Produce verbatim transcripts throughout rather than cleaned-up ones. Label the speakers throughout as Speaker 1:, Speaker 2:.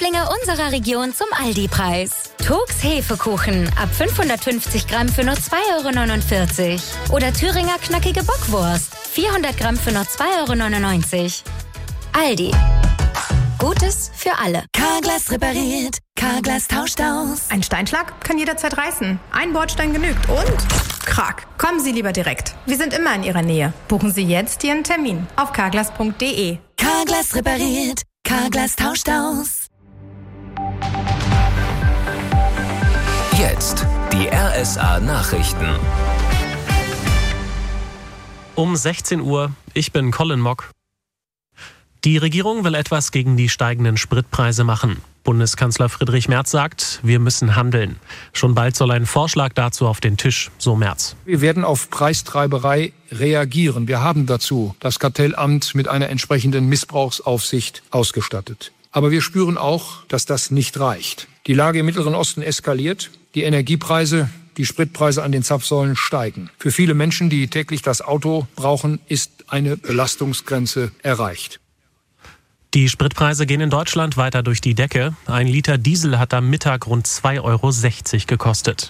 Speaker 1: Lieblinge unserer Region zum Aldi-Preis. Togs Hefekuchen ab fünfhundertfünfzig Gramm für nur zwei Euro neunundvierzig. Oder Thüringer knackige Bockwurst, vierhundert Gramm für nur zwei Euro neunundneunzig. Aldi. Gutes für alle.
Speaker 2: Carglass repariert, Carglass tauscht aus.
Speaker 3: Ein Steinschlag kann jederzeit reißen. Ein Bordstein genügt und Krach. Kommen Sie lieber direkt. Wir sind immer in Ihrer Nähe. Buchen Sie jetzt Ihren Termin auf carglass punkt de.
Speaker 2: Carglass repariert, Carglass tauscht aus.
Speaker 4: Jetzt die R S A-Nachrichten.
Speaker 5: Um sechzehn Uhr, ich bin Colin Mock. Die Regierung will etwas gegen die steigenden Spritpreise machen. Bundeskanzler Friedrich Merz sagt, wir müssen handeln. Schon bald soll ein Vorschlag dazu auf den Tisch, so Merz.
Speaker 6: Wir werden auf Preistreiberei reagieren. Wir haben dazu das Kartellamt mit einer entsprechenden Missbrauchsaufsicht ausgestattet. Aber wir spüren auch, dass das nicht reicht. Die Lage im Mittleren Osten eskaliert. Die Energiepreise, die Spritpreise an den Zapfsäulen steigen. Für viele Menschen, die täglich das Auto brauchen, ist eine Belastungsgrenze erreicht.
Speaker 5: Die Spritpreise gehen in Deutschland weiter durch die Decke. Ein Liter Diesel hat am Mittag rund zwei Euro sechzig gekostet.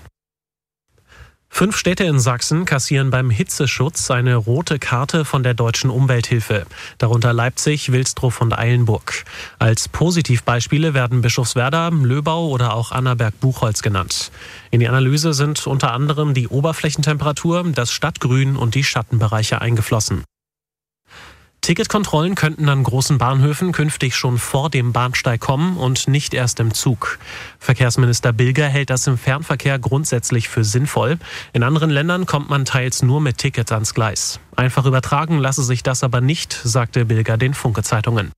Speaker 5: Fünf Städte in Sachsen kassieren beim Hitzeschutz eine rote Karte von der Deutschen Umwelthilfe. Darunter Leipzig, Wilsdruff und Eilenburg. Als Positivbeispiele werden Bischofswerda, Löbau oder auch Annaberg-Buchholz genannt. In die Analyse sind unter anderem die Oberflächentemperatur, das Stadtgrün und die Schattenbereiche eingeflossen. Ticketkontrollen könnten an großen Bahnhöfen künftig schon vor dem Bahnsteig kommen und nicht erst im Zug. Verkehrsminister Bilger hält das im Fernverkehr grundsätzlich für sinnvoll. In anderen Ländern kommt man teils nur mit Tickets ans Gleis. Einfach übertragen lasse sich das aber nicht, sagte Bilger den Funke-Zeitungen.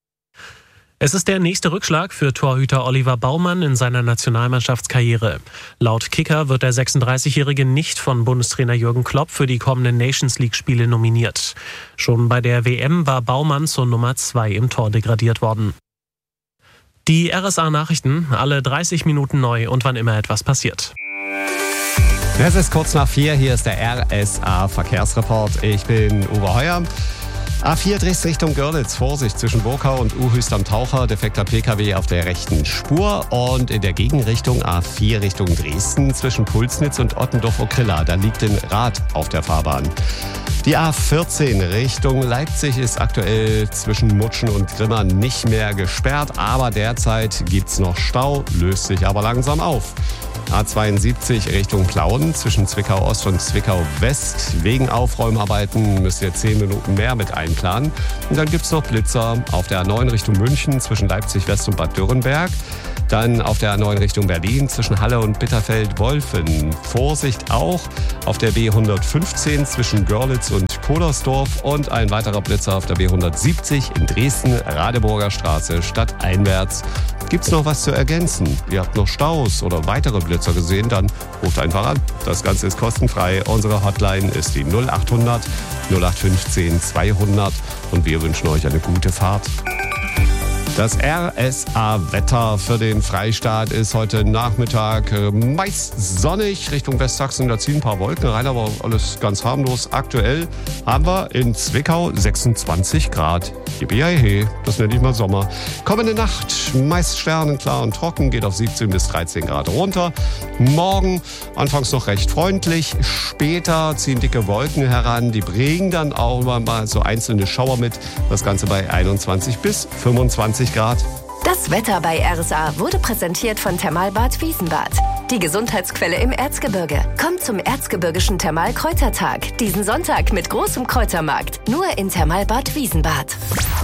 Speaker 5: Es ist der nächste Rückschlag für Torhüter Oliver Baumann in seiner Nationalmannschaftskarriere. Laut Kicker wird der sechsunddreißigjährige nicht von Bundestrainer Jürgen Klopp für die kommenden Nations-League-Spiele nominiert. Schon bei der W M war Baumann zur Nummer zwei im Tor degradiert worden. Die R S A-Nachrichten, alle dreißig Minuten neu und wann immer etwas passiert.
Speaker 7: Es ist kurz nach vier, hier ist der R S A-Verkehrsreport. Ich bin Uwe Heuer. A vier Dresden Richtung Görlitz, Vorsicht zwischen Burkau und Uhüst am Taucher, defekter P K W auf der rechten Spur und in der Gegenrichtung A vier Richtung Dresden zwischen Pulsnitz und Ottendorf-Okrilla, da liegt ein Rad auf der Fahrbahn. Die A vierzehn Richtung Leipzig ist aktuell zwischen Mutschen und Grimma nicht mehr gesperrt, aber derzeit gibt's noch Stau, löst sich aber langsam auf. A zweiundsiebzig Richtung Plauen zwischen Zwickau Ost und Zwickau West. Wegen Aufräumarbeiten müsst ihr zehn Minuten mehr mit einplanen. Und dann gibt's noch Blitzer auf der A neun Richtung München zwischen Leipzig West und Bad Dürrenberg. Dann auf der A neun Richtung Berlin zwischen Halle und Bitterfeld-Wolfen. Vorsicht auch auf der B hundertfünfzehn zwischen Görlitz und Kodersdorf. Und ein weiterer Blitzer auf der B hundertsiebzig in Dresden, Radeburger Straße, stadteinwärts. Gibt's noch was zu ergänzen? Ihr habt noch Staus oder weitere Blitzer gesehen? Dann ruft einfach an. Das Ganze ist kostenfrei. Unsere Hotline ist die null achthundert null acht fünfzehn zweihundert und wir wünschen euch eine gute Fahrt. Das R S A-Wetter für den Freistaat ist heute Nachmittag meist sonnig. Richtung Westsachsen, da ziehen ein paar Wolken rein, aber alles ganz harmlos. Aktuell haben wir in Zwickau sechsundzwanzig Grad. Yippie, das nenne ich mal Sommer. Kommende Nacht meist sternenklar und trocken, geht auf siebzehn bis dreizehn Grad runter. Morgen anfangs noch recht freundlich, später ziehen dicke Wolken heran. Die bringen dann auch mal so einzelne Schauer mit. Das Ganze bei einundzwanzig bis fünfundzwanzig Grad.
Speaker 2: Das Wetter bei R S A wurde präsentiert von Thermalbad Wiesenbad. Die Gesundheitsquelle im Erzgebirge. Kommt zum Erzgebirgischen Thermalkräutertag. Diesen Sonntag mit großem Kräutermarkt. Nur in Thermalbad Wiesenbad.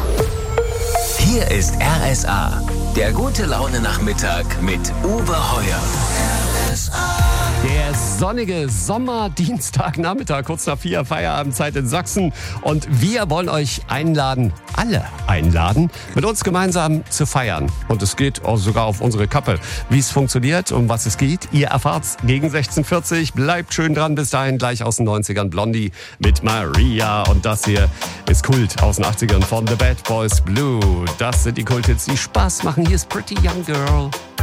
Speaker 4: Hier ist R S A, der gute Laune-Nachmittag mit Uwe Heuer. R S A.
Speaker 7: Der sonnige Sommerdientagnachmittag, kurz nach vier, Feierabendzeit in Sachsen. Und wir wollen euch einladen, alle einladen, mit uns gemeinsam zu feiern. Und es geht auch sogar auf unsere Kappe. Wie es funktioniert, um was es geht, ihr erfahrt's gegen sechzehn Uhr vierzig. Bleibt schön dran, bis dahin gleich aus den neunzigern Blondie mit Maria. Und das hier ist Kult aus den achtzigern von The Bad Boys Blue. Das sind die Kulthits, die Spaß machen. Hier ist Pretty Young Girl.